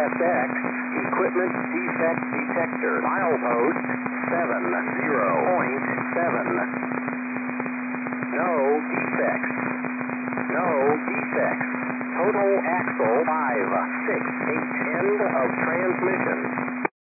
CSX equipment defect detector. Milepost 70.7. No defects. No defects. Total axle 5, 6/8 end of transmission.